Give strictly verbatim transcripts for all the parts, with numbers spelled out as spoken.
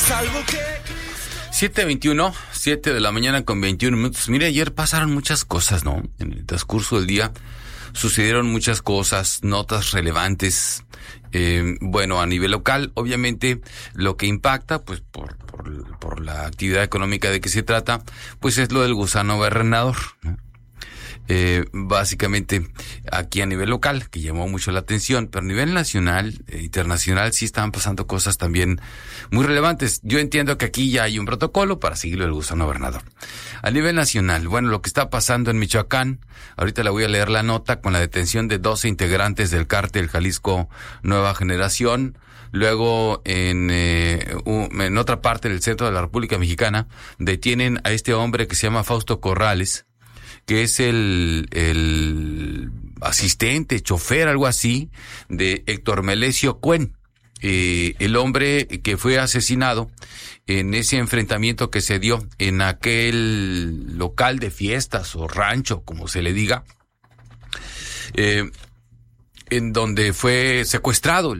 siete veintiuno, siete de la mañana con veintiún minutos. Mire, ayer pasaron muchas cosas, ¿no? En el transcurso del día sucedieron muchas cosas, notas relevantes. Eh, bueno, a nivel local, obviamente, lo que impacta, pues, por, por, por la actividad económica de que se trata, pues es lo del gusano gobernador, ¿no? Eh, básicamente aquí a nivel local, que llamó mucho la atención, pero a nivel nacional e internacional sí estaban pasando cosas también muy relevantes. Yo entiendo que aquí ya hay un protocolo para seguirlo el gusano gobernador. A nivel nacional, bueno, lo que está pasando en Michoacán, ahorita le voy a leer la nota con la detención de doce integrantes del cártel Jalisco Nueva Generación. Luego, en, eh, en otra parte del centro de la República Mexicana, detienen a este hombre que se llama Fausto Corrales, que es el, el asistente, chofer, algo así, de Héctor Melesio Cuen, eh, el hombre que fue asesinado en ese enfrentamiento que se dio en aquel local de fiestas o rancho, como se le diga, eh, en donde fue secuestrado,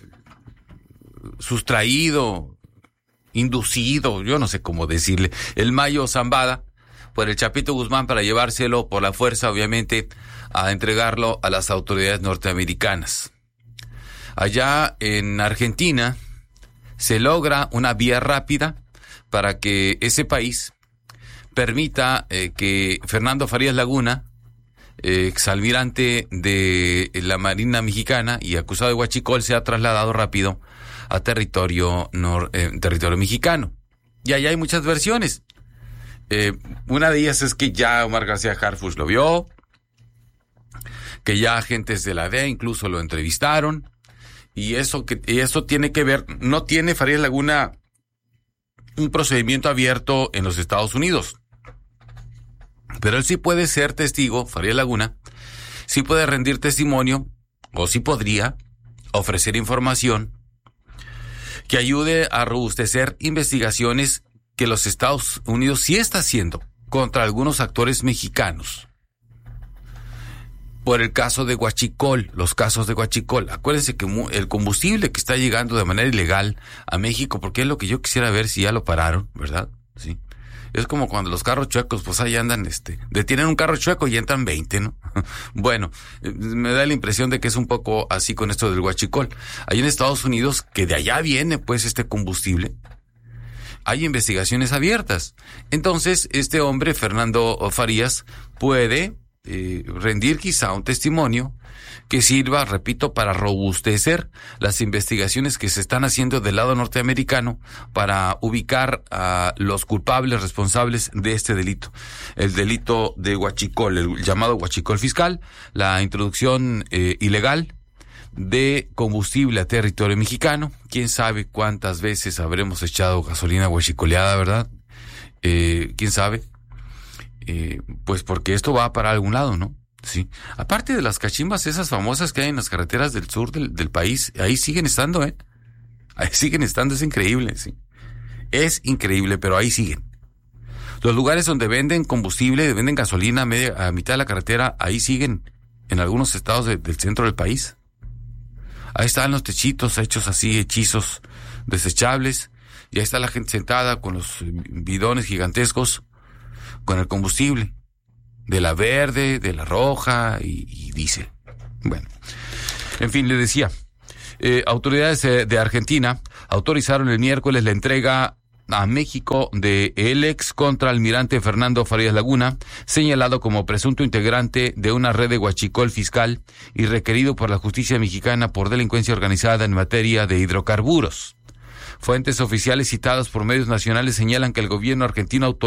sustraído, inducido, yo no sé cómo decirle, el Mayo Zambada, por el Chapito Guzmán para llevárselo por la fuerza, obviamente, a entregarlo a las autoridades norteamericanas. Allá en Argentina se logra una vía rápida para que ese país permita eh, que Fernando Farías Laguna, eh, exalmirante de la Marina Mexicana y acusado de huachicol, sea trasladado rápido a territorio, nor, eh, territorio mexicano. Y allá hay muchas versiones. Eh, una de ellas es que ya Omar García Harfuch lo vio, que ya agentes de la D E A incluso lo entrevistaron, y eso que y eso tiene que ver, no tiene Farías Laguna un procedimiento abierto en los Estados Unidos, pero él sí puede ser testigo, Farías Laguna, sí puede rendir testimonio, o sí podría ofrecer información que ayude a robustecer investigaciones que los Estados Unidos sí está haciendo contra algunos actores mexicanos. Por el caso de huachicol, los casos de huachicol. Acuérdense que el combustible que está llegando de manera ilegal a México, porque es lo que yo quisiera ver si ya lo pararon, ¿verdad? Sí. Es como cuando los carros chuecos, pues ahí andan, este, detienen un carro chueco y entran veinte, ¿no? Bueno, me da la impresión de que es un poco así con esto del huachicol. Hay en Estados Unidos que de allá viene, pues, este combustible. Hay investigaciones abiertas. Entonces, este hombre, Fernando Farías, puede eh, rendir quizá un testimonio que sirva, repito, para robustecer las investigaciones que se están haciendo del lado norteamericano para ubicar a los culpables responsables de este delito. El delito de huachicol, el llamado huachicol fiscal, la introducción eh, ilegal de combustible a territorio mexicano. Quién sabe cuántas veces habremos echado gasolina huachicoleada, ¿verdad? Eh, quién sabe. Eh, pues porque esto va para algún lado, ¿no? Sí. Aparte de las cachimbas esas famosas que hay en las carreteras del sur del, del país, ahí siguen estando, ¿eh? Ahí siguen estando, es increíble, sí. Es increíble, pero ahí siguen. Los lugares donde venden combustible, venden gasolina a, media, a mitad de la carretera, ahí siguen en algunos estados de, del centro del país. Ahí están los techitos hechos así, hechizos desechables, y ahí está la gente sentada con los bidones gigantescos, con el combustible, de la verde, de la roja y, y diésel. Bueno, en fin, le decía, eh, autoridades eh, de Argentina autorizaron el miércoles la entrega a México de el ex contraalmirante Fernando Farías Laguna, señalado como presunto integrante de una red de huachicol fiscal y requerido por la justicia mexicana por delincuencia organizada en materia de hidrocarburos. Fuentes oficiales citadas por medios nacionales señalan que el gobierno argentino autorizó